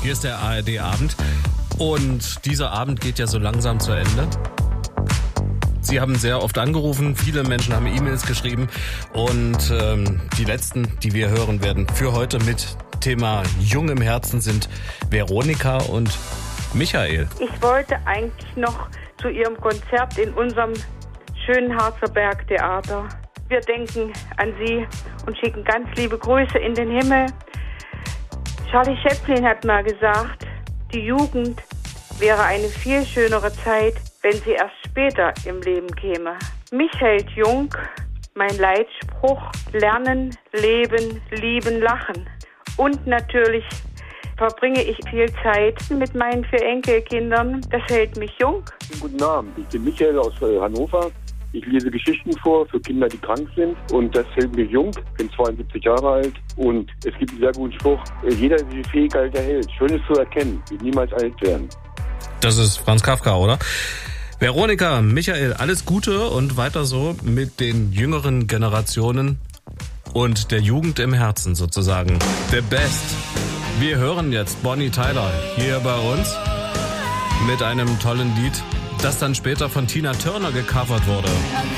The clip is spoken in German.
Hier ist der ARD-Abend und dieser Abend geht ja so langsam zu Ende. Sie haben sehr oft angerufen, viele Menschen haben E-Mails geschrieben und die letzten, die wir hören werden für heute mit Thema Jung im Herzen sind Veronika und Michael. Ich wollte eigentlich noch zu Ihrem Konzert in unserem schönen Harzer Bergtheater. Wir denken an Sie und schicken ganz liebe Grüße in den Himmel. Charlie Chaplin hat mal gesagt, die Jugend wäre eine viel schönere Zeit, wenn sie erst später im Leben käme. Mich hält jung mein Leitspruch: Lernen, Leben, Lieben, Lachen. Und natürlich verbringe ich viel Zeit mit meinen 4 Enkelkindern. Das hält mich jung. Guten Abend, ich bin Michael aus Hannover. Ich lese Geschichten vor für Kinder, die krank sind, und das hält mich jung. Ich bin 72 Jahre alt und es gibt einen sehr guten Spruch: Jeder, der die Fähigkeit erhält, Schönes zu erkennen, wird niemals alt werden. Das ist Franz Kafka, oder? Veronika, Michael, alles Gute und weiter so mit den jüngeren Generationen und der Jugend im Herzen sozusagen. The best. Wir hören jetzt Bonnie Tyler hier bei uns mit einem tollen Lied, das dann später von Tina Turner gecovert wurde.